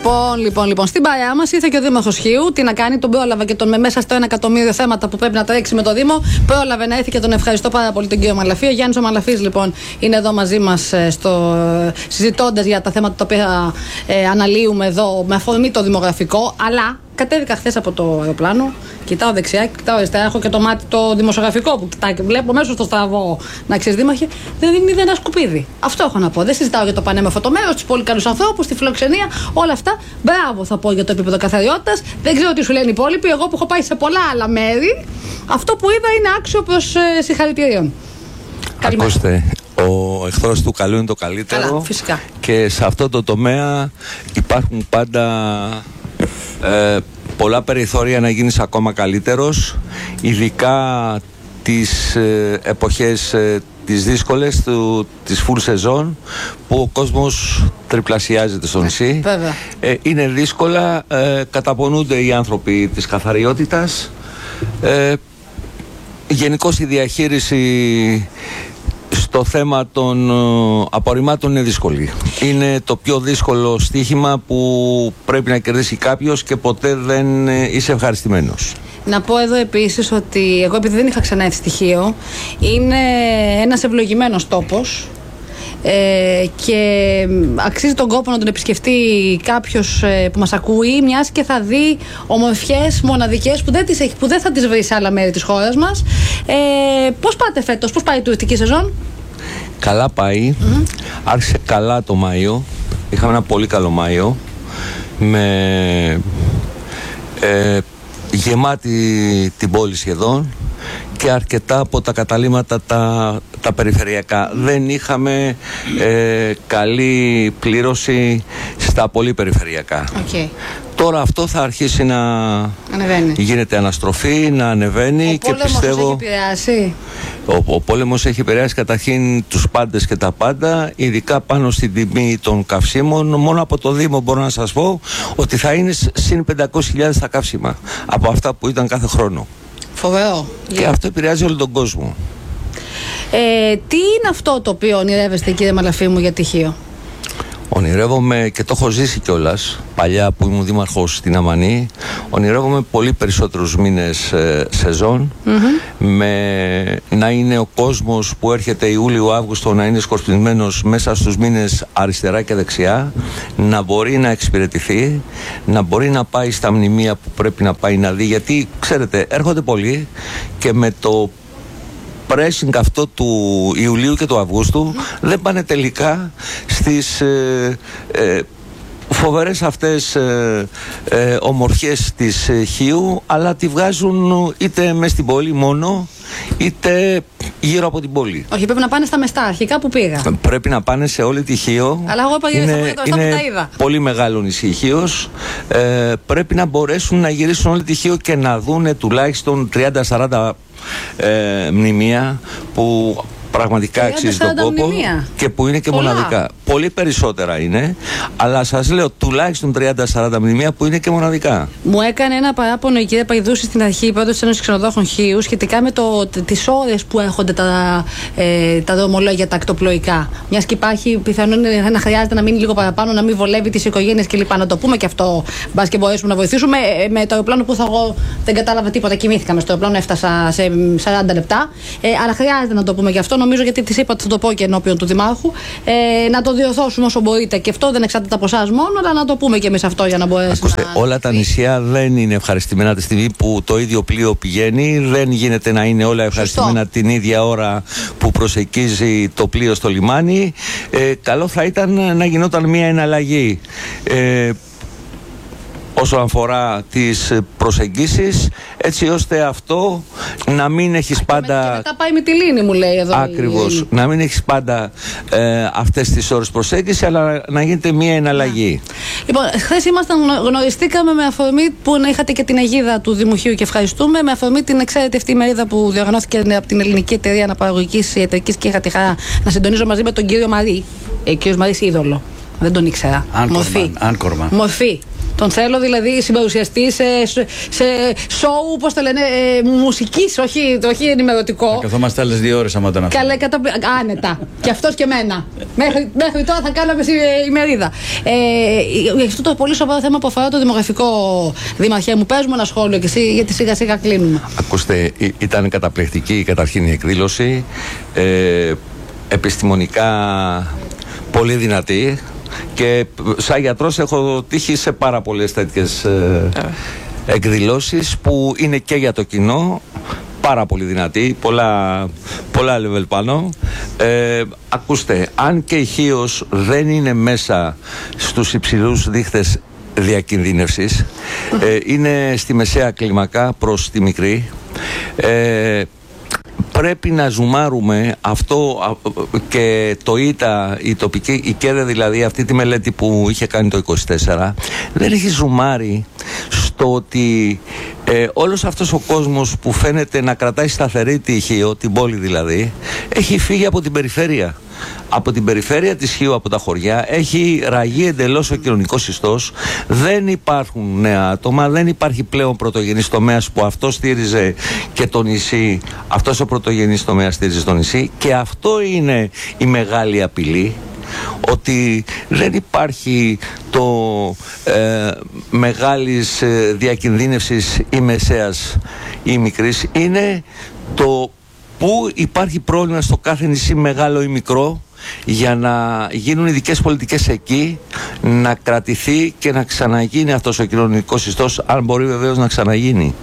Λοιπόν. Στην παρέα μας ήρθε και ο Δήμαρχος Χίου. Τι να κάνει, τον πρόλαβα και τον μέσα στο 1 εκατομμύριο θέματα που πρέπει να τρέξει με το Δήμο. Πρόλαβε να έρθει και τον ευχαριστώ πάρα πολύ τον κύριο Μαλαφή. Ο Γιάννης ο Μαλαφής λοιπόν είναι εδώ μαζί μας συζητώντας για τα θέματα τα οποία αναλύουμε εδώ με αφορμή το δημογραφικό. Αλλά κατέβηκα χθες από το αεροπλάνο, κοιτάω δεξιά, κοιτάω αριστερά. Έχω και το μάτι το δημοσιογραφικό που κοιτάει και βλέπω μέσα στο στραβό. Να ξέρεις, Δήμαρχε, δεν είδε ένα σκουπίδι. Αυτό έχω να πω. Δεν συζητάω για το πανέμορφο το μέρος, τους πολύ καλούς ανθρώπους, τη φιλοξενία, όλα αυτά. Μπράβο θα πω για το επίπεδο καθαριότητας. Δεν ξέρω τι σου λένε οι υπόλοιποι. Εγώ που έχω πάει σε πολλά άλλα μέρη, αυτό που είδα είναι άξιο προς συγχαρητηρίων. Ακούστε, ο εχθρός του καλού είναι το καλύτερο. Καλά, φυσικά. Και σε αυτό το τομέα υπάρχουν πάντα πολλά περιθώρια να γίνεις ακόμα καλύτερος, ειδικά τις εποχές τις δύσκολες της full season που ο κόσμος τριπλασιάζεται στο νησί. Είναι δύσκολα, καταπονούνται οι άνθρωποι της καθαριότητας. Γενικώς η διαχείριση στο θέμα των απορριμμάτων είναι δύσκολη. Είναι το πιο δύσκολο στοίχημα που πρέπει να κερδίσει κάποιος και ποτέ δεν είσαι ευχαριστημένος. Να πω εδώ επίσης ότι εγώ, επειδή δεν είχα ξαναέρθει στοιχείο, είναι ένας ευλογημένος τόπος και αξίζει τον κόπο να τον επισκεφτεί κάποιος που μας ακούει, μιας και θα δει ομορφιές μοναδικές που δεν θα τις βρει σε άλλα μέρη της χώρας μας. Πώς πάτε φέτος, πώς πάει η τουριστική σεζόν? Καλά πάει. Άρχισε καλά το Μάιο. Είχαμε ένα πολύ καλό Μάιο με γεμάτη την πόλη σχεδόν και αρκετά από τα καταλύματα τα περιφερειακά. Δεν είχαμε καλή πλήρωση στα πολύ περιφερειακά. Τώρα αυτό θα αρχίσει να γίνεται αναστροφή, να ανεβαίνει. Ο πόλεμος έχει επηρεάσει. Ο πόλεμος έχει επηρεάσει καταρχήν τους πάντες και τα πάντα, ειδικά πάνω στην τιμή των καυσίμων. Μόνο από το Δήμο μπορώ να σας πω ότι θα είναι συν 500.000 τα καύσιμα από αυτά που ήταν κάθε χρόνο. Φοβερό. Και αυτό επηρεάζει όλο τον κόσμο. Τι είναι αυτό το οποίο ονειρεύεστε, κύριε Μαλαφή μου, για τυχείο? Ονειρεύομαι, και το έχω ζήσει κιόλας παλιά που ήμουν δήμαρχος στην Αμανή, ονειρεύομαι πολύ περισσότερους μήνες σεζόν, με να είναι ο κόσμος που έρχεται Ιούλιο-Αύγουστο να είναι σκορπισμένος μέσα στους μήνες αριστερά και δεξιά, να μπορεί να εξυπηρετηθεί, να μπορεί να πάει στα μνημεία που πρέπει να πάει να δει, γιατί ξέρετε έρχονται πολλοί και με το pressing αυτό του Ιουλίου και του Αυγούστου δεν πάνε τελικά στις φοβερές αυτές ομορφιές της Χίου, αλλά τη βγάζουν είτε μες στην πόλη μόνο είτε γύρω από την πόλη. Όχι, πρέπει να πάνε στα μεστά αρχικά που πήγα. Πρέπει να πάνε σε όλη τη Χίο. Αλλά εγώ είναι πολύ μεγάλο νησί η Χίος. Πρέπει να μπορέσουν να γυρίσουν όλη τη Χίο και να δούνε τουλάχιστον 30-40 μνημεία που πραγματικά αξίζει τον κόπο και που είναι και μοναδικά. Πολύ περισσότερα είναι, αλλά σας λέω τουλάχιστον 30-40 μνημεία που είναι και μοναδικά. Μου έκανε ένα παράπονο η κυρία Παϊδούση στην αρχή, πρόεδρος της Ένωσης Ξενοδόχων Χίου, σχετικά με τις ώρες που έρχονται τα δρομολόγια τα ακτοπλοϊκά. Μιας και υπάρχει πιθανόν να χρειάζεται να μείνει λίγο παραπάνω, να μην βολεύει τις οικογένειες κλπ. Να το πούμε και αυτό, μπας και μπορέσουμε να βοηθήσουμε. Με το αεροπλάνο που εγώ δεν κατάλαβα τίποτα, κοιμήθηκα στο αεροπλάνο, έφτασα σε 40 λεπτά. Αλλά χρειάζεται να το πούμε και αυτό. Νομίζω, γιατί της είπα ότι θα το πω και ενώπιον του Δημάρχου, να το διορθώσουμε όσο μπορείτε. Και αυτό δεν εξαρτάται από εσάς μόνο, αλλά να το πούμε και εμείς αυτό για να μπορέσουμε. Ακούστε, όλα τα νησιά δεν είναι ευχαριστημένα τη στιγμή που το ίδιο πλοίο πηγαίνει. Δεν γίνεται να είναι όλα ευχαριστημένα την ίδια ώρα που προσεγγίζει το πλοίο στο λιμάνι. Καλό θα ήταν να γινόταν μια εναλλαγή όσον αφορά τις προσεγγίσεις, έτσι ώστε αυτό να μην έχεις πάντα... Και μετά πάει με τη λίνη, μου λέει εδώ. Ακριβώς, να μην έχεις πάντα αυτές τις ώρες προσέγγιση, αλλά να γίνεται μια εναλλαγή. Λοιπόν, χθες γνωριστήκαμε με αφορμή που είχατε και την αιγίδα του Δημοχείου και ευχαριστούμε, με αφορμή την εξαίρετη αυτή ημερίδα που διοργανώθηκε από την Ελληνική Εταιρεία Αναπαραγωγικής Ιατρικής και είχα τη χαρά να συντονίζω μαζί με τον κύριο Μαρή. Κύριος Μαρής, είδωλο. Δεν τον ήξερα. Άνκορμαν. Μορφή. Τον θέλω δηλαδή συμπαρουσιαστή σε σοου, πώς το λένε, μουσικής, όχι ενημερωτικό. Καθόμαστε άλλες 2 ώρες άμα τον Καλέ, άνετα. Και αυτός και εμένα. Μέχρι τώρα θα κάναμε ημερίδα. Για αυτό το πολύ σοβαρό θέμα που αφορά το δημογραφικό, Δήμαρχε μου, πες μου ένα σχόλιο και εσύ, γιατί σιγά σιγά κλείνουμε. Ακούστε, ήταν καταπληκτική καταρχήν η εκδήλωση. Επιστημονικά πολύ δυνατή. Και σαν γιατρός έχω τύχει σε πάρα πολλές τέτοιες εκδηλώσεις που είναι και για το κοινό, πάρα πολύ δυνατή, πολλά level πάνω. Ακούστε, αν και η Χίος δεν είναι μέσα στους υψηλούς δείχτες διακινδύνευσης, είναι στη μεσαία κλίμακα προς τη μικρή, πρέπει να ζουμάρουμε αυτό και το ΙΤΑ, η τοπική, η ΚΕΔΕ δηλαδή, αυτή τη μελέτη που είχε κάνει το 24, δεν έχει ζουμάρει στο ότι όλος αυτός ο κόσμος που φαίνεται να κρατάει σταθερή τη Χίο, την πόλη δηλαδή, έχει φύγει από την περιφέρεια. Από την περιφέρεια της Χίου, από τα χωριά, έχει ραγεί εντελώς ο κοινωνικός ιστός. Δεν υπάρχουν νέα άτομα, δεν υπάρχει πλέον πρωτογενής τομέας που αυτό στήριζε και το νησί. Αυτός ο πρωτογενής τομέας στήριζε το νησί και αυτό είναι η μεγάλη απειλή. Ότι δεν υπάρχει το μεγάλης διακινδύνευσης ή μεσαίας ή μικρής. Είναι το που υπάρχει πρόβλημα στο κάθε νησί, μεγάλο ή μικρό, για να γίνουν ειδικές πολιτικές εκεί, να κρατηθεί και να ξαναγίνει αυτός ο κοινωνικός ιστός, αν μπορεί βεβαίως να ξαναγίνει.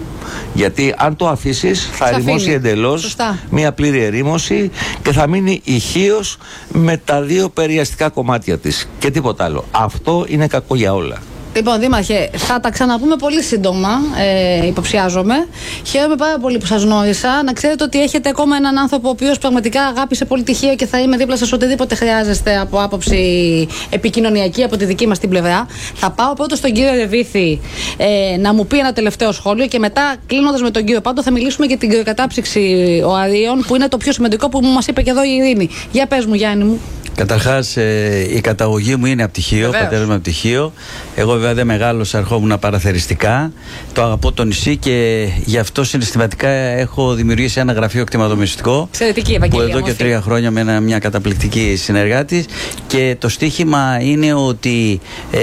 Γιατί αν το αφήσεις θα ερημώσει εντελώς, μια πλήρη ερήμωση, και θα μείνει η Χίος με τα 2 περιαστικά κομμάτια της και τίποτα άλλο. Αυτό είναι κακό για όλα. Λοιπόν, Δήμαρχε, θα τα ξαναπούμε πολύ σύντομα, υποψιάζομαι. Χαίρομαι πάρα πολύ που σας γνώρισα. Να ξέρετε ότι έχετε ακόμα έναν άνθρωπο ο οποίος πραγματικά αγάπησε πολύ τη Χίο και θα είμαι δίπλα σας οτιδήποτε χρειάζεστε από άποψη επικοινωνιακή από τη δική μας την πλευρά. Θα πάω πρώτα στον κύριο Ρεβίθη να μου πει ένα τελευταίο σχόλιο και μετά, κλείνοντας με τον κύριο Πάντο, θα μιλήσουμε για την κρυοκατάψυξη οαρίων, που είναι το πιο σημαντικό που μας είπε και εδώ η Ειρήνη. Για πες μου, Γιάννη μου. Καταρχάς, η καταγωγή μου είναι από τη Χίο, ο πατέρας μου από τη Χίο. Εγώ βέβαια δεν μεγάλωσα, ερχόμουν παραθεριστικά. Το αγαπώ το νησί και γι' αυτό συναισθηματικά έχω δημιουργήσει ένα γραφείο κτηματομεσιστικό. Εξαιρετική Ευαγγελία. Που εδώ και 3 χρόνια με μια καταπληκτική συνεργάτη. Και το στίχημα είναι ότι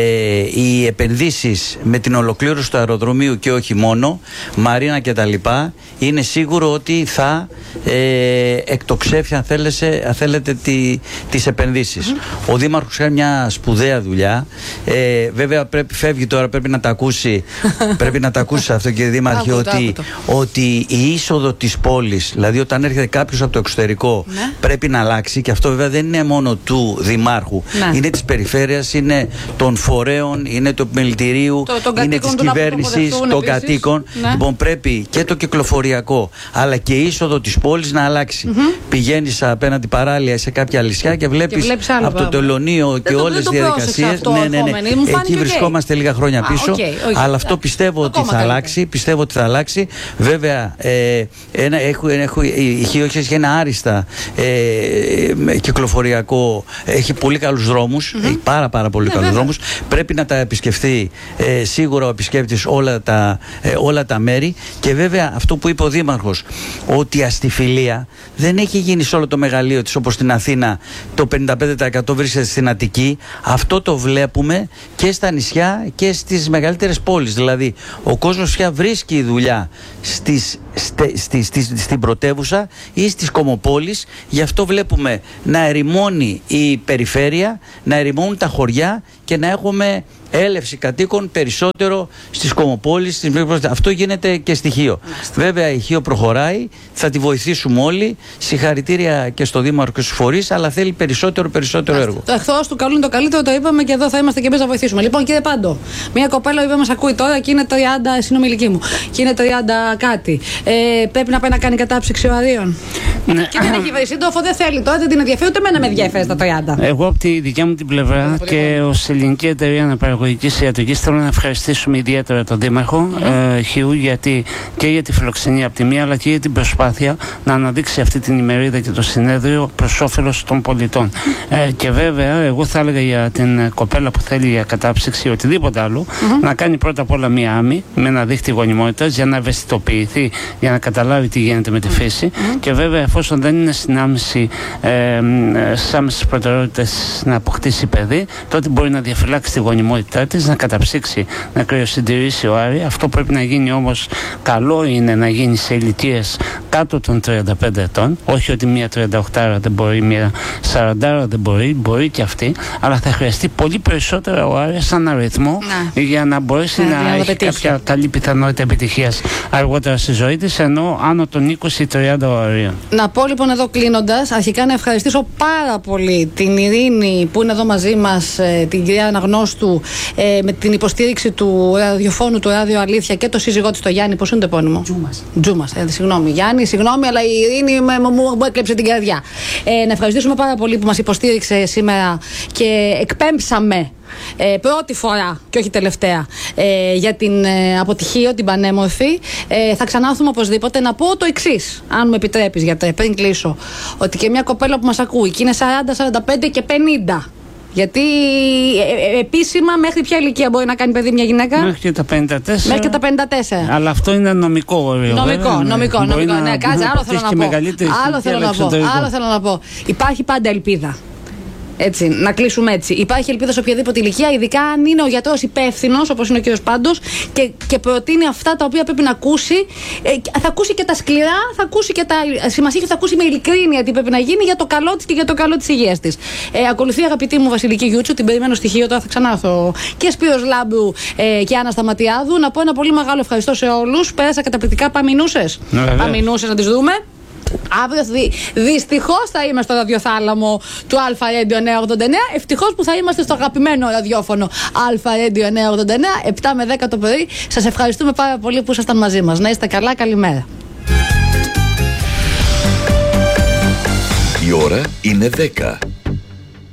οι επενδύσεις με την ολοκλήρωση του αεροδρομίου και όχι μόνο, Μαρίνα κτλ., είναι σίγουρο ότι θα εκτοξεύσει, αν θέλετε, τις επενδύσεις. Ο Δήμαρχος κάνει μια σπουδαία δουλειά. Βέβαια φεύγει τώρα, πρέπει να τα ακούσει. Πρέπει να τα ακούσει αυτό, κύριε Δήμαρχε, ότι η είσοδο της πόλης, δηλαδή όταν έρχεται κάποιος από το εξωτερικό, πρέπει να αλλάξει. Και αυτό βέβαια δεν είναι μόνο του Δημάρχου. Είναι της περιφέρειας, είναι των φορέων, είναι του επιμελητηρίου, είναι της κυβέρνησης, των κατοίκων. Λοιπόν, πρέπει και το κυκλοφοριακό αλλά και η είσοδο της πόλης να αλλάξει. Πηγαίνεις απέναντι παράλια σε κάποια λυσιά και βλέπεις από το τελωνείο και όλες τις διαδικασίες. Εκεί βρισκόμαστε λίγα χρόνια πίσω. Αλλά αυτό πιστεύω ότι θα αλλάξει. Βέβαια, η Χίο έχει ένα άριστα κυκλοφοριακό. Έχει πολύ καλούς δρόμους. Έχει πάρα πολύ καλούς δρόμους. Πρέπει να τα επισκεφθεί σίγουρα ο επισκέπτης όλα τα μέρη. Και βέβαια αυτό που είπε ο Δήμαρχος, ότι η αστιφιλία δεν έχει γίνει σε όλο το μεγαλείο της, όπως στην Αθήνα το 55% βρίσκεται στην Αττική. Αυτό το βλέπουμε και στα νησιά και στις μεγαλύτερες πόλεις. Δηλαδή ο κόσμος πια βρίσκει δουλειά στην πρωτεύουσα ή στις κομμοπόλεις. Γι' αυτό βλέπουμε να ερημώνει η περιφέρεια, να ερημώνουν τα χωριά και να έχουμε έλευση κατοίκων περισσότερο στις κομμοπόλεις. Αυτό γίνεται και στη Χίο. Βέβαια η Χίο προχωράει, θα τη βοηθήσουμε όλοι. Συγχαρητήρια και στο Δήμαρχο και στους φορείς, αλλά θέλει περισσότερο έργο. Το εχθρός του καλού είναι το καλύτερο, το είπαμε και εδώ θα είμαστε και εμείς να βοηθήσουμε. Λοιπόν, κύριε Πάντο, μια κοπέλα που μας ακούει τώρα και είναι 30, συνομιλική μου, και είναι 30 κάτι. Πρέπει να πάει να κάνει κατάψυξη οαρίων. Ναι. Και δεν έχει βρει σύντροφο, δεν θέλει τώρα, δεν την ενδιαφέρει, ούτε εμένα με ενδιαφέρει στα 30. Εγώ από τη δικιά μου την πλευρά και ως Ελληνική Εταιρεία Αναπαραγωγικής Ιατρικής θέλω να ευχαριστήσουμε ιδιαίτερα τον Δήμαρχο Χιού και για τη φιλοξενία από τη μία, αλλά και για την προσπάθεια να αναδείξει αυτή την ημερίδα και το συνέδριο προς όφελος των πολιτών. Και βέβαια, εγώ θα έλεγα για την κοπέλα που θέλει για κατάψυξη ή οτιδήποτε άλλο, να κάνει πρώτα απ' όλα μία άμμη με ένα δίχτυ γονιμότητας για να ευαισθητοποιηθεί, για να καταλάβει τι γίνεται με τη φύση. Και βέβαια, εφόσον δεν είναι στην άμεση, στις άμεσες προτεραιότητες να αποκτήσει παιδί, τότε μπορεί να διαφυλάξει τη γονιμότητά της, να καταψύξει, να κρυοσυντηρήσει ο Άρη. Αυτό πρέπει να γίνει όμως, καλό είναι να γίνει σε ηλικίες κάτω των 35 ετών. Όχι ότι μία 38 δεν μπορεί, μία 40 δεν μπορεί και αυτή, αλλά θα χρειαστεί πολύ περισσότερα ο Άρης σαν αριθμό για να μπορέσει να έχει κάποια καλή πιθανότητα επιτυχίας αργότερα στη ζωή της, ενώ άνω των 20-30 ωραρίων. Να πω λοιπόν εδώ κλείνοντας, αρχικά να ευχαριστήσω πάρα πολύ την Ειρήνη που είναι εδώ μαζί μας, την κυρία Αναγνώστου, με την υποστήριξη του ραδιοφώνου του Ράδιο Αλήθεια και το σύζυγό της το Γιάννη, πώς είναι το επώνυμο? Τζούμας. Συγγνώμη Γιάννη, συγγνώμη, αλλά η Ειρήνη μου έκλεψε την καρδιά. Να ευχαριστήσουμε πάρα πολύ που μας υποστήριξε σήμερα και εκπέμψαμε πρώτη φορά και όχι τελευταία για την αποτυχία, την πανέμορφη. Θα ξανάρθουμε οπωσδήποτε. Να πω το εξής, αν μου επιτρέπεις, γιατρέ, πριν κλείσω, ότι και μια κοπέλα που μας ακούει και είναι 40, 45 και 50. Γιατί επίσημα μέχρι ποια ηλικία μπορεί να κάνει παιδί μια γυναίκα? Μέχρι και τα 54. Μέχρι και τα 54. Αλλά αυτό είναι νομικό όριο. Νομικό. Ναι, κάτσε, άλλο θέλω να πω. Υπάρχει πάντα ελπίδα. Έτσι, να κλείσουμε έτσι. Υπάρχει ελπίδα σε οποιαδήποτε ηλικία, ειδικά αν είναι ο γιατρός υπεύθυνος, όπως είναι ο κύριος Πάντος, και προτείνει αυτά τα οποία πρέπει να ακούσει. Θα ακούσει και τα σκληρά, θα ακούσει και τα σημασία, θα ακούσει με ειλικρίνεια τι πρέπει να γίνει για το καλό της και για το καλό της υγείας της. Ακολουθεί, αγαπητή μου Βασιλική Γιούτσου, την περιμένω στοιχείο, τώρα θα ξανάρθω. Και Σπύρος Λάμπρου και Άννα Σταματιάδου. Να πω ένα πολύ μεγάλο ευχαριστώ σε όλους. Πέρασα καταπληκτικά. Παμινούσες να τις δούμε. Αύριο δυστυχώς θα είμαι στο ραδιοθάλαμο του Αλφα Radio 989. Ευτυχώς που θα είμαστε στο αγαπημένο ραδιόφωνο Αλφα Radio 989, 7 με 10 το πρωί. Σας ευχαριστούμε πάρα πολύ που ήσασταν μαζί μας. Να είστε καλά, καλημέρα. Η ώρα είναι 10.